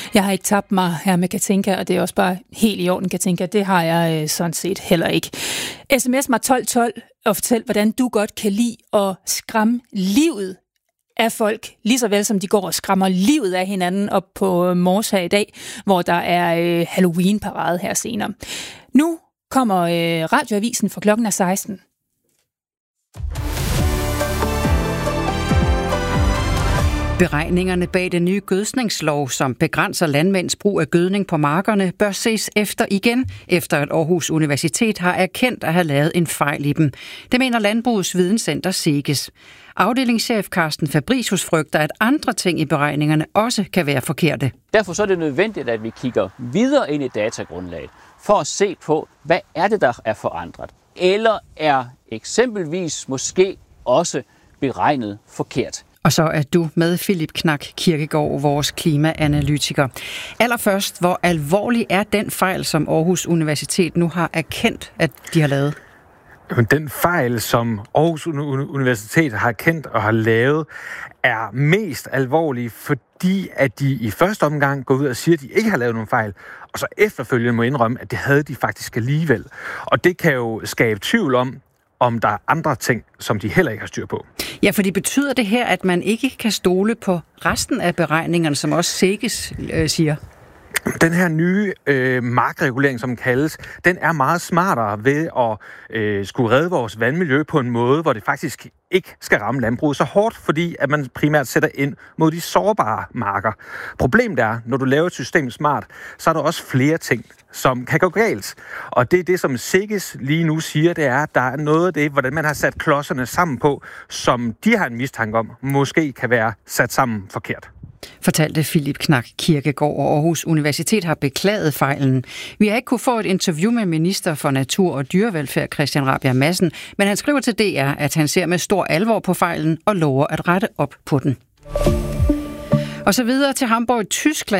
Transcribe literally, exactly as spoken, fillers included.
Jeg har ikke tabt mig her med Katinka, og det er også bare helt i orden, Katinka. Det har jeg øh, sådan set heller ikke. Sms mig tolv tolv og fortæl, hvordan du godt kan lide at skræmme livet af folk, lige så vel som de går og skræmmer livet af hinanden op på Mors her i dag, hvor der er øh, Halloween-parade her senere. Nu kommer øh, radioavisen, for klokken er seksten. Beregningerne bag den nye gødskningslov, som begrænser landmænds brug af gødning på markerne, bør ses efter igen, efter at Aarhus Universitet har erkendt at have lavet en fejl i dem. Det mener Landbrugets Videnscenter SEGES. Afdelingschef Carsten Fabricius frygter, at andre ting i beregningerne også kan være forkerte. Derfor så er det nødvendigt, at vi kigger videre ind i datagrundlaget for at se på, hvad er det, der er forandret. Eller er eksempelvis måske også beregnet forkert. Og så er du med, Philip Knak Kirkegaard, vores klimaanalytiker. Allerførst, hvor alvorlig er den fejl, som Aarhus Universitet nu har erkendt, at de har lavet? Den fejl, som Aarhus Universitet har erkendt og har lavet, er mest alvorlig, fordi at de i første omgang går ud og siger, at de ikke har lavet nogen fejl, og så efterfølgende må indrømme, at det havde de faktisk alligevel. Og det kan jo skabe tvivl om, om der er andre ting, som de heller ikke har styr på. Ja, for det betyder det her, at man ikke kan stole på resten af beregningerne, som også SEGES øh, siger? Den her nye øh, markregulering, som kaldes, den er meget smartere ved at øh, skulle redde vores vandmiljø på en måde, hvor det faktisk ikke skal ramme landbruget så hårdt, fordi at man primært sætter ind mod de sårbare marker. Problemet er, når du laver et system smart, så er der også flere ting, som kan gå galt. Og det er det, som SEGES lige nu siger, det er, at der er noget af det, hvordan man har sat klodserne sammen på, som de har en mistanke om, måske kan være sat sammen forkert. Fortalte Philip Knak Kirkegaard, og Aarhus Universitet har beklaget fejlen. Vi har ikke kunne få et interview med minister for natur og dyrevelfærd, Christian Rabjerg Madsen, men han skriver til D R, at han ser med stor alvor på fejlen og lover at rette op på den. Og så videre til Hamburg, Tyskland.